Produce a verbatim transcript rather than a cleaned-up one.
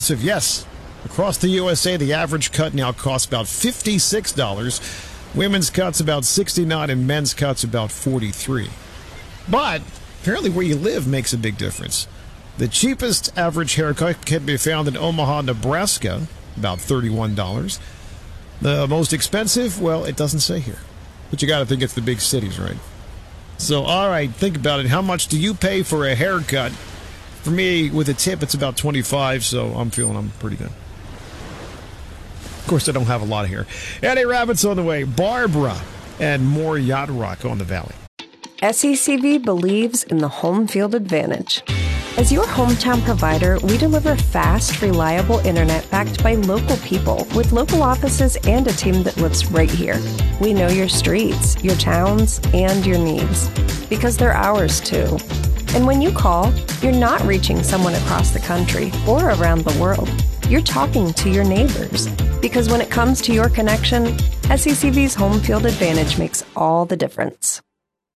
So yes, across the U S A, the average cut now costs about fifty-six dollars. Women's cut's about sixty-nine dollars and men's cut's about forty-three dollars. But apparently where you live makes a big difference. The cheapest average haircut can be found in Omaha, Nebraska, about thirty-one dollars. The most expensive, well, it doesn't say here. But you got to think it's the big cities, right? So, all right, think about it. How much do you pay for a haircut? For me, with a tip, it's about twenty-five dollars, so I'm feeling I'm pretty good. Of course, I don't have a lot of hair. Eddie Rabbit's on the way. Barbara and more Yacht Rock on the Valley. S E C V believes in the home field advantage. As your hometown provider, we deliver fast, reliable internet backed by local people with local offices and a team that lives right here. We know your streets, your towns, and your needs because they're ours too. And when you call, you're not reaching someone across the country or around the world. You're talking to your neighbors because when it comes to your connection, S E C V's home field advantage makes all the difference.